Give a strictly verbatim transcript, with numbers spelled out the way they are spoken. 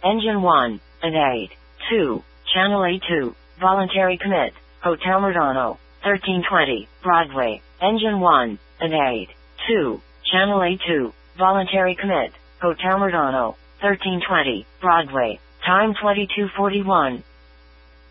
Engine one, and eight. two. Channel A two, voluntary commit, Hotel Murdano, thirteen twenty, Broadway. Engine one, and eight. two. Channel A two, voluntary commit, Hotel Murdano, thirteen twenty, Broadway. Time twenty-two forty-one.